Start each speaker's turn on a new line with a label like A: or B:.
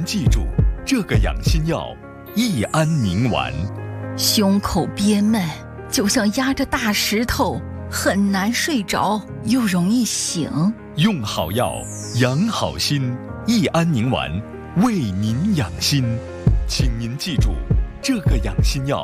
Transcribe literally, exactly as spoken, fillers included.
A: 记住，这个养心药益安宁丸。
B: 胸口憋闷，就像压着大石头，很难睡着，又容易醒。
A: 用好药，养好心，益安宁丸为您养心。请您记住，这个养心药